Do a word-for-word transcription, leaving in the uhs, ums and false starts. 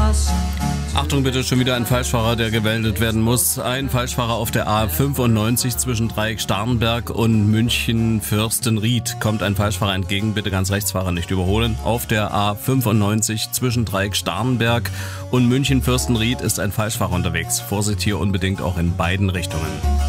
Spaß. Achtung bitte, schon wieder ein Falschfahrer, der gemeldet werden muss. Ein Falschfahrer auf der A fünfundneunzig zwischen Dreieck Starnberg und München Fürstenried. Kommt ein Falschfahrer entgegen, bitte ganz rechts fahren, nicht überholen. Auf der A fünfundneunzig zwischen Dreieck Starnberg und München Fürstenried ist ein Falschfahrer unterwegs. Vorsicht hier unbedingt auch in beiden Richtungen.